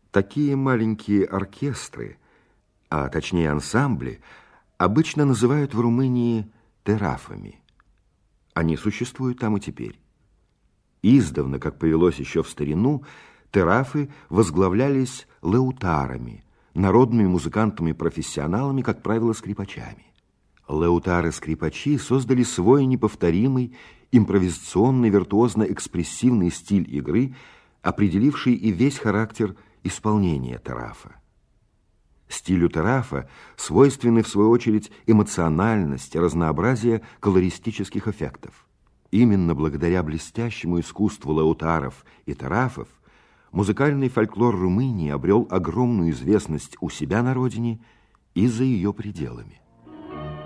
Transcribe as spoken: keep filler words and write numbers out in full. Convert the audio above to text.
Такие маленькие оркестры, а точнее ансамбли, обычно называют в Румынии терафами. Они существуют там и теперь. Издавна, как повелось еще в старину, терафы возглавлялись леутарами, народными музыкантами-профессионалами, как правило, скрипачами. Леутары-скрипачи создали свой неповторимый, импровизационный, виртуозно-экспрессивный стиль игры, определивший и весь характер исполнения терафа. Стилю терафа свойственны, в свою очередь, эмоциональность и разнообразие колористических эффектов. Именно благодаря блестящему искусству леутаров и терафов музыкальный фольклор Румынии обрел огромную известность у себя на родине и за ее пределами.